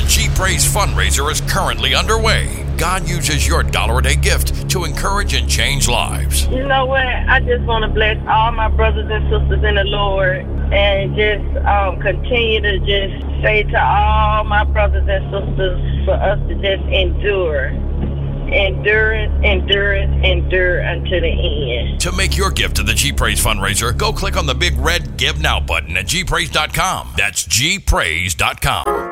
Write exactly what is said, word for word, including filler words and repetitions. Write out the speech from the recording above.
G-Praise fundraiser is currently underway. God uses your dollar-a-day gift to encourage and change lives. You know what? I just want to bless all my brothers and sisters in the Lord and just um, continue to just say to all my brothers and sisters for us to just endure. Endurance, endurance, endure until the end. To make your gift to the G-Praise fundraiser, go click on the big red Give Now button at G praise dot com. That's G praise dot com.